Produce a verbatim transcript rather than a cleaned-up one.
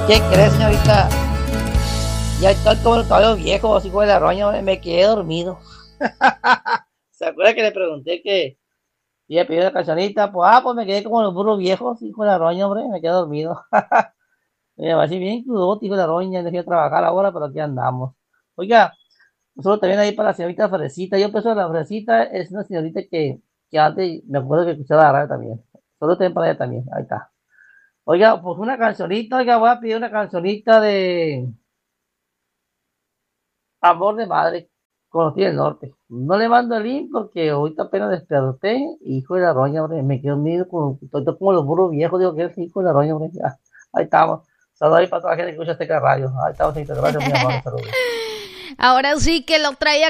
¿Qué crees, señorita? Ya estoy como el caballo viejo, así como de la roña, me me quedé dormido. ¿Se acuerda que le pregunté que iba a pedir una cancionita? Pues, ah, pues me quedé como los burros viejos, hijo de la roña, hombre, me quedé dormido. Me va así bien crudo, hijo de la roña, dejé de trabajar ahora, pero aquí andamos. Oiga, nosotros también ahí para la señorita Fresita. Yo pienso que la Fresita es una señorita que, que antes me acuerdo que escuchaba la radio también. Solo también para ella también, ahí está. Oiga, pues una cancionita, oiga, voy a pedir una cancionita de Amor de Madre, Conocí el Norte. No le mando el link porque ahorita apenas desperté, hijo de la roña, hombre, me quedo dormido como, estoy como los burros viejos, digo que es hijo de la roña, hombre. Ya, ahí estamos. Saludos ahí para toda la gente que escucha este radio. Ahí estamos, señorita. Gracias, muy amable, saludos. Ahora sí que lo traía